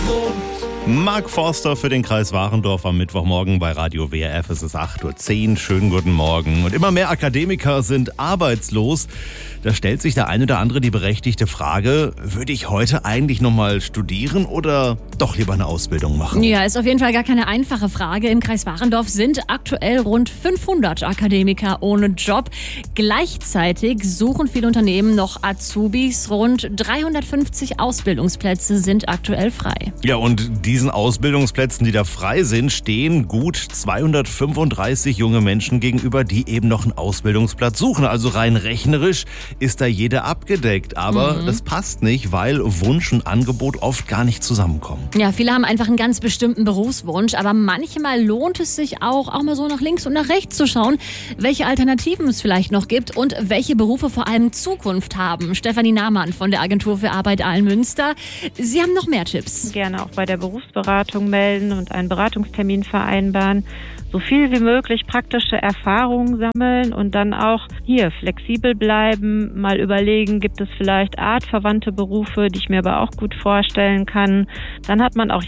Mark Forster für den Kreis Warendorf am Mittwochmorgen bei Radio WRF. Es ist 8:10 Uhr. Schönen guten Morgen. Und immer mehr Akademiker sind arbeitslos. Da stellt sich der eine oder andere die berechtigte Frage, würde ich heute eigentlich nochmal studieren oder doch lieber eine Ausbildung machen? Ja, ist auf jeden Fall gar keine einfache Frage. Im Kreis Warendorf sind aktuell rund 500 Akademiker ohne Job. Gleichzeitig suchen viele Unternehmen noch Azubis. Rund 350 Ausbildungsplätze sind aktuell frei. Ja, und diesen Ausbildungsplätzen, die da frei sind, stehen gut 235 junge Menschen gegenüber, die eben noch einen Ausbildungsplatz suchen. Also rein rechnerisch ist da jeder abgedeckt. Aber das passt nicht, weil Wunsch und Angebot oft gar nicht zusammenkommen. Ja, viele haben einfach einen ganz bestimmten Berufswunsch, aber manchmal lohnt es sich auch mal so nach links und nach rechts zu schauen, welche Alternativen es vielleicht noch gibt und welche Berufe vor allem Zukunft haben. Stefanie Nahmann von der Agentur für Arbeit Aalen-Münster. Sie haben noch mehr Tipps. Gerne auch bei der Berufsberatung melden und einen Beratungstermin vereinbaren. So viel wie möglich praktische Erfahrungen sammeln und dann auch hier flexibel bleiben, mal überlegen, gibt es vielleicht artverwandte Berufe, die ich mir aber auch gut vorstellen kann. Dann hat man auch